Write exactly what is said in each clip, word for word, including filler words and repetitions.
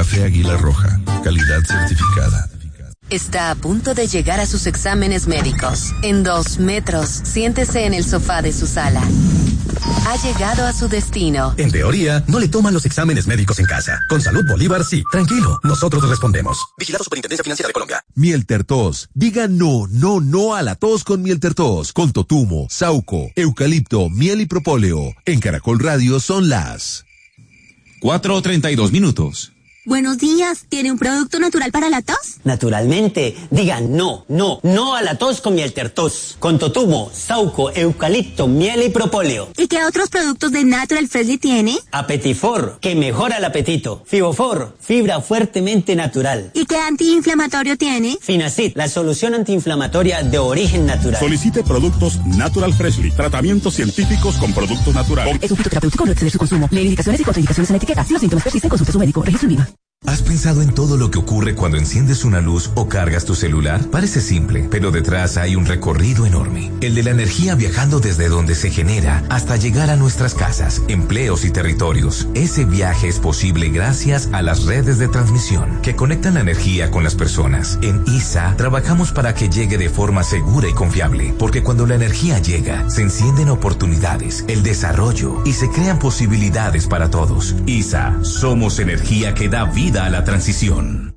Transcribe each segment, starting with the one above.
Café Águila Roja, calidad certificada. Está a punto de llegar a sus exámenes médicos. En dos metros, siéntese en el sofá de su sala. Ha llegado a su destino. En teoría, no le toman los exámenes médicos en casa. Con Salud Bolívar, sí. Tranquilo, nosotros respondemos. Vigilado Superintendencia Financiera de Colombia. Mieltertos. Diga no, no, no a la tos con Mieltertos. Con totumo, sauco, eucalipto, miel y propóleo. En Caracol Radio son las cuatro treinta y dos minutos. Buenos días, ¿tiene un producto natural para la tos? Naturalmente, digan no, no, no a la tos con Mieltertos, con totumo, sauco, eucalipto, miel y propóleo. ¿Y qué otros productos de Natural Freshly tiene? Apetifor, que mejora el apetito. Fibofor, fibra fuertemente natural. ¿Y qué antiinflamatorio tiene? Finacid, la solución antiinflamatoria de origen natural. Solicite productos Natural Freshly, tratamientos científicos con productos naturales. Es un fitoterapéutico, no exceder su consumo. Lee indicaciones y contraindicaciones en la etiqueta. Si los síntomas persisten, consulte a su médico. Registro en I V A. ¿Has pensado en todo lo que ocurre cuando enciendes una luz o cargas tu celular? Parece simple, pero detrás hay un recorrido enorme. El de la energía viajando desde donde se genera hasta llegar a nuestras casas, empleos y territorios. Ese viaje es posible gracias a las redes de transmisión que conectan la energía con las personas. En I S A trabajamos para que llegue de forma segura y confiable, porque cuando la energía llega, se encienden oportunidades, el desarrollo y se crean posibilidades para todos. I S A, somos energía que da vida a la transición.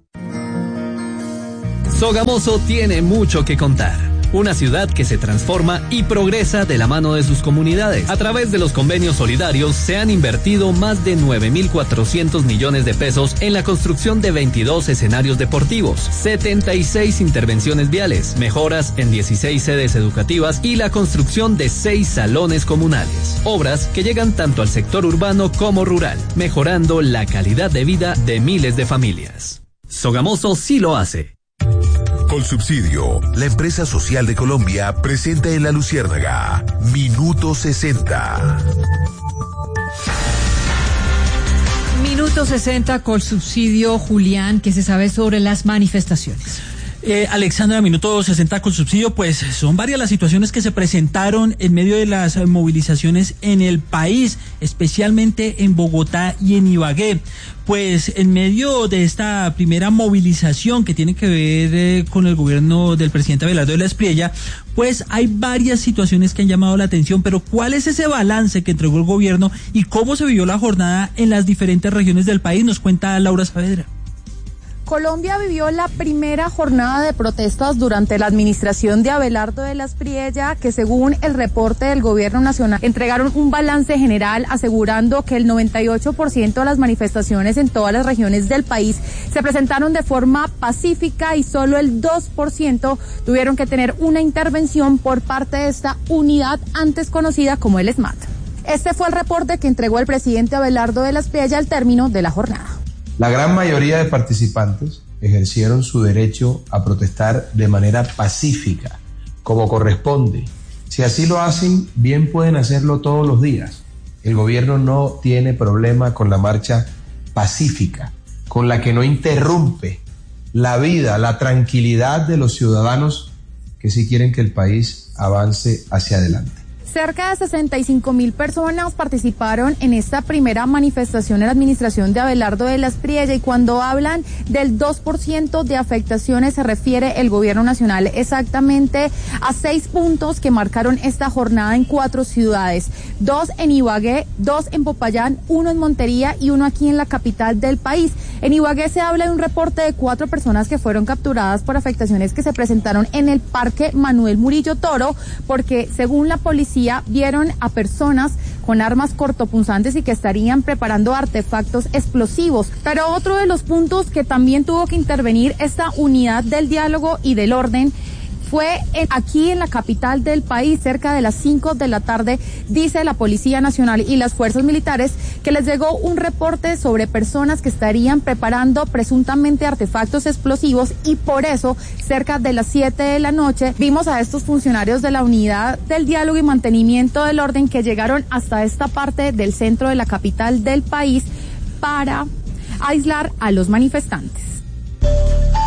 Sogamoso tiene mucho que contar. Una ciudad que se transforma y progresa de la mano de sus comunidades. A través de los convenios solidarios se han invertido más de nueve mil cuatrocientos millones de pesos en la construcción de veintidós escenarios deportivos, setenta y seis intervenciones viales, mejoras en dieciséis sedes educativas y la construcción de seis salones comunales. Obras que llegan tanto al sector urbano como rural, mejorando la calidad de vida de miles de familias. Sogamoso sí lo hace. Colsubsidio, la empresa social de Colombia, presenta en La Luciérnaga Minuto sesenta. Minuto sesenta, Colsubsidio. Julián, ¿qué se sabe sobre las manifestaciones? Eh, Alexandra, minuto sesenta con subsidio, pues son varias las situaciones que se presentaron en medio de las movilizaciones en el país, especialmente en Bogotá y en Ibagué. Pues en medio de esta primera movilización que tiene que ver eh, con el gobierno del presidente Abelardo de la Espriella, pues hay varias situaciones que han llamado la atención, pero ¿cuál es ese balance que entregó el gobierno y cómo se vivió la jornada en las diferentes regiones del país? Nos cuenta Laura Saavedra. Colombia vivió la primera jornada de protestas durante la administración de Abelardo de la Espriella, que según el reporte del gobierno nacional entregaron un balance general asegurando que el noventa y ocho por ciento de las manifestaciones en todas las regiones del país se presentaron de forma pacífica y solo el dos por ciento tuvieron que tener una intervención por parte de esta unidad antes conocida como el SMAT. Este fue el reporte que entregó el presidente Abelardo de la Espriella al término de la jornada. La gran mayoría de participantes ejercieron su derecho a protestar de manera pacífica, como corresponde. Si así lo hacen, bien pueden hacerlo todos los días. El gobierno no tiene problema con la marcha pacífica, con la que no interrumpe la vida, la tranquilidad de los ciudadanos que sí quieren que el país avance hacia adelante. Cerca de sesenta y cinco mil personas participaron en esta primera manifestación en la administración de Abelardo de la Espriella, y cuando hablan del dos por ciento de afectaciones se refiere el gobierno nacional exactamente a seis puntos que marcaron esta jornada en cuatro ciudades, dos en Ibagué, dos en Popayán, uno en Montería y uno aquí en la capital del país. En Ibagué se habla de un reporte de cuatro personas que fueron capturadas por afectaciones que se presentaron en el Parque Manuel Murillo Toro, porque según la policía vieron a personas con armas cortopunzantes y que estarían preparando artefactos explosivos. Pero otro de los puntos que también tuvo que intervenir esta unidad del diálogo y del orden fue en, aquí en la capital del país, cerca de las cinco de la tarde, dice la Policía Nacional y las fuerzas militares que les llegó un reporte sobre personas que estarían preparando presuntamente artefactos explosivos, y por eso, cerca de las siete de la noche, vimos a estos funcionarios de la unidad del diálogo y mantenimiento del orden que llegaron hasta esta parte del centro de la capital del país para aislar a los manifestantes.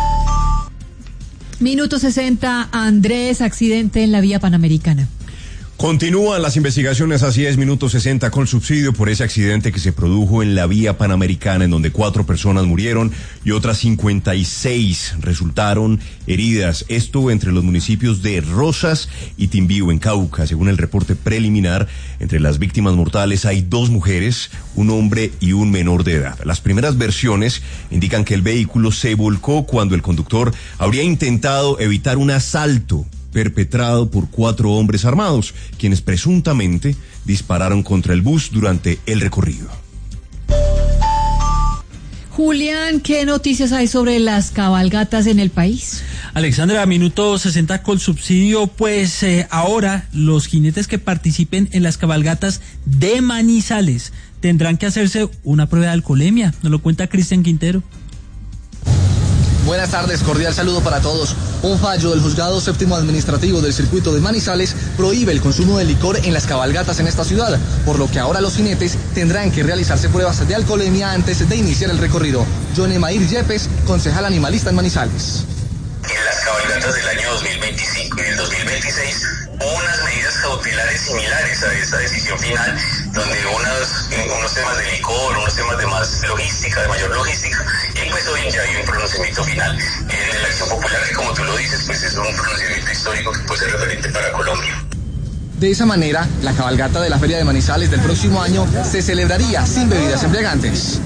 Minuto sesenta, Andrés, accidente en la vía Panamericana. Continúan las investigaciones, así es, minuto sesenta con subsidio por ese accidente que se produjo en la vía panamericana, en donde cuatro personas murieron y otras cincuenta y seis resultaron heridas. Esto entre los municipios de Rosas y Timbío, en Cauca. Según el reporte preliminar, entre las víctimas mortales hay dos mujeres, un hombre y un menor de edad. Las primeras versiones indican que el vehículo se volcó cuando el conductor habría intentado evitar un asalto perpetrado por cuatro hombres armados, quienes presuntamente dispararon contra el bus durante el recorrido. Julián, ¿qué noticias hay sobre las cabalgatas en el país? Alexandra, minuto sesenta con subsidio, pues eh, ahora los jinetes que participen en las cabalgatas de Manizales tendrán que hacerse una prueba de alcoholemia. Nos lo cuenta Cristian Quintero. Buenas tardes, cordial saludo para todos. Un fallo del Juzgado Séptimo Administrativo del Circuito de Manizales prohíbe el consumo de licor en las cabalgatas en esta ciudad, por lo que ahora los jinetes tendrán que realizarse pruebas de alcoholemia antes de iniciar el recorrido. John Emair Yepes, concejal animalista en Manizales. En las cabalgatas del año dos mil veinticinco y del dos mil veintiséis hubo unas medidas cautelares similares a esta decisión final, donde unos, unos temas de licor, unos temas de más logística, de mayor logística, y pues hoy ya hay un pronunciamiento final en la acción popular que, como tú lo dices, pues es un pronunciamiento histórico que puede ser referente para Colombia. De esa manera, la cabalgata de la Feria de Manizales del próximo año se celebraría sin bebidas embriagantes.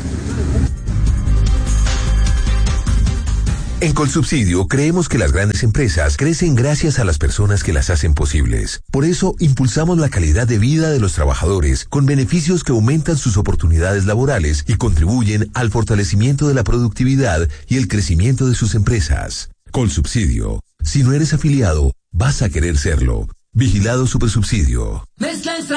En Colsubsidio creemos que las grandes empresas crecen gracias a las personas que las hacen posibles. Por eso impulsamos la calidad de vida de los trabajadores con beneficios que aumentan sus oportunidades laborales y contribuyen al fortalecimiento de la productividad y el crecimiento de sus empresas. Colsubsidio. Si no eres afiliado, vas a querer serlo. Vigilado Supersubsidio.